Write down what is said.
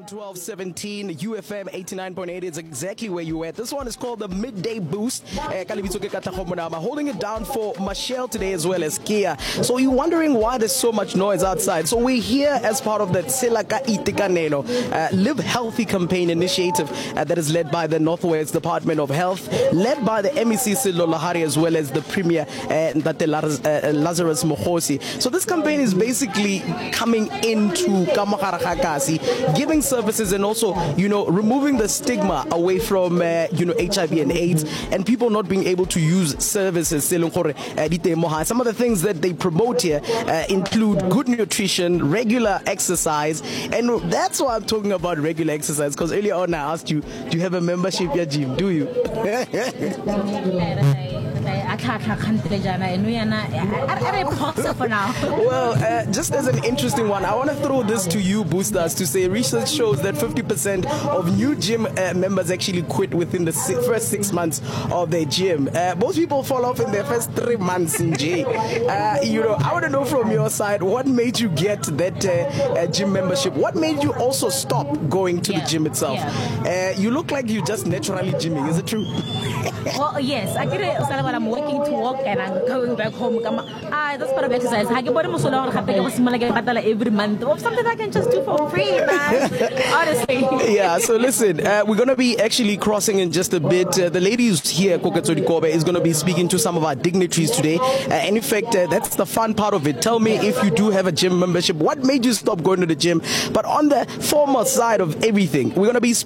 1217 UFM 89.8 is exactly where you were. This one is called the Midday Boost. Holding it down for Michelle today as well as Kia. So you're wondering why there's so much noise outside. So we're here as part of the Tselaka Itekanelo Live Healthy campaign initiative that is led by the Northwest Department of Health, led by the MEC Sello Lahari as well as the Premier Lazarus Mokhosi. So this campaign is basically coming into Kamakarakakasi, giving services and also, removing the stigma away from, HIV and AIDS and people not being able to use services. Some of the things that they promote here include good nutrition, regular exercise, and that's why I'm talking about regular exercise, because earlier on I asked you, do you have a membership at gym? Do you? Well, just as an interesting one, I want to throw this to you, boosters, to say research shows that 50% of new gym members actually quit within the first 6 months of their gym. Most people fall off in their first 3 months in J. I want to know from your side, what made you get that gym membership? What made you also stop going to the gym itself? You look like you just naturally gymming. Is it true? Well, yes. I get it. I'm working to work and I'm going back home. That's part of exercise. Every month or something I can just do for free, man. Honestly. Yeah. So listen, we're gonna be actually crossing in just a bit. The lady who's here, Kokatsodi Kobe, is gonna be speaking to some of our dignitaries today. And in fact, that's the fun part of it. Tell me if you do have a gym membership. What made you stop going to the gym? But on the formal side of everything, we're gonna be